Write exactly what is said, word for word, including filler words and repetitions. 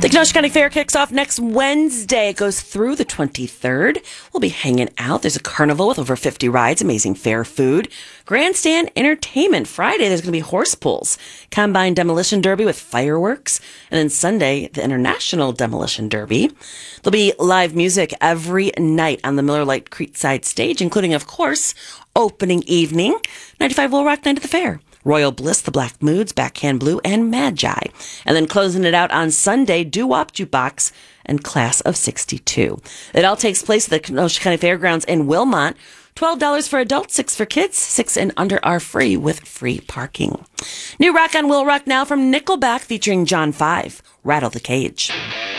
The Kenosha County Fair kicks off next Wednesday. It goes through the twenty-third. We'll be hanging out. There's a carnival with over fifty rides, amazing fair food, grandstand entertainment. Friday, there's going to be horse pulls, combine demolition derby with fireworks, and then Sunday, the International Demolition Derby. There'll be live music every night on the Miller Lite Creekside stage, including, of course, opening evening, ninety-five Will Rock Night at the Fair. Royal Bliss, the Black Moods, Backhand Blue, and Magi. And then closing it out on Sunday, Doo-Wop Jukebox and Class of sixty-two. It all takes place at the Kenosha County Fairgrounds in Wilmot. twelve dollars for adults, six for kids. Six and under are free with free parking. New rock on Will Rock now from Nickelback featuring John five, Rattle the Cage.